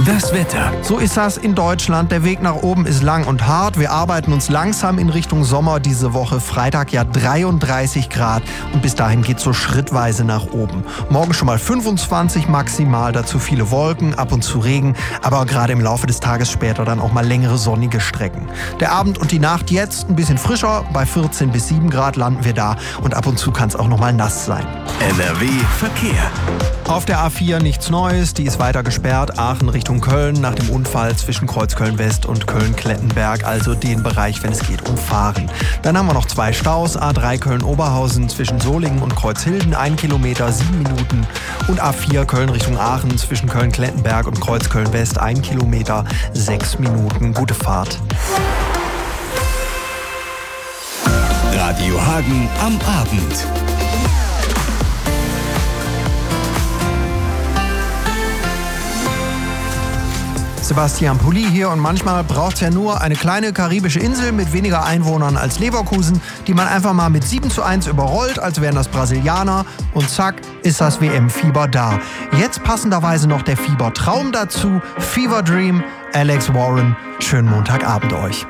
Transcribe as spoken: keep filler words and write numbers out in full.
Das Wetter. So ist das in Deutschland. Der Weg nach oben ist lang und hart. Wir arbeiten uns langsam in Richtung Sommer diese Woche. Freitag ja dreiunddreißig Grad und bis dahin geht es so schrittweise nach oben. Morgen schon mal fünfundzwanzig maximal, dazu viele Wolken, ab und zu Regen, aber gerade im Laufe des Tages später dann auch mal längere sonnige Strecken. Der Abend und die Nacht jetzt ein bisschen frischer, bei vierzehn bis sieben Grad landen wir da und ab und zu kann es auch noch mal nass sein. N R W Verkehr. Auf der A vier nichts Neues, die ist weiter gesperrt, Aachen Richtung Köln nach dem Unfall zwischen Kreuzköln-West und Köln-Klettenberg, also den Bereich, wenn es geht, umfahren. Dann haben wir noch zwei Staus, A drei Köln-Oberhausen zwischen Solingen und Kreuzhilden, ein Kilometer, sieben Minuten und A vier Köln Richtung Aachen zwischen Köln-Klettenberg und Kreuzköln-West, ein Kilometer, sechs Minuten. Gute Fahrt. Radio Hagen am Abend. Sebastian Pulli hier und manchmal braucht es ja nur eine kleine karibische Insel mit weniger Einwohnern als Leverkusen, die man einfach mal mit sieben zu eins überrollt, als wären das Brasilianer und zack, ist das W M-Fieber da. Jetzt passenderweise noch der Fiebertraum dazu, Fever Dream, Alex Warren. Schönen Montagabend euch.